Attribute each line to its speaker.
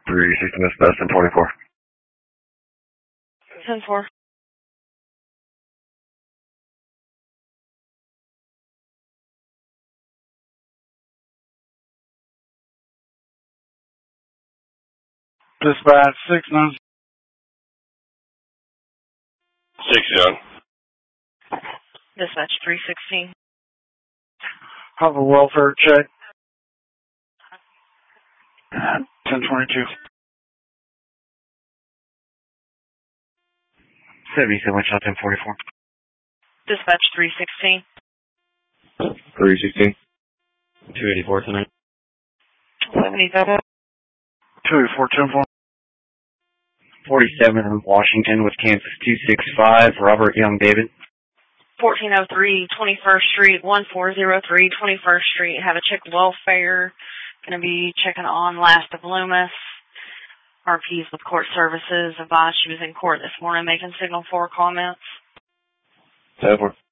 Speaker 1: 360 Miss Best and 24.
Speaker 2: 10-4.
Speaker 3: Dispatch 6-9.
Speaker 4: 6-0.
Speaker 2: Dispatch 316.
Speaker 3: Have a welfare check. 1022.
Speaker 1: 77 shot 1044.
Speaker 2: Dispatch 316.
Speaker 1: 316. 284 tonight.
Speaker 2: 77.
Speaker 3: 284 10-4.
Speaker 1: 47 Washington with Kansas 265. Robert Young David.
Speaker 2: 1403 21st Street, 1403 21st Street. Have a check welfare. Going to be checking on Last of Loomis. RPs with court services. Advised she was in court this morning making signal 4 comments.
Speaker 1: 7-4.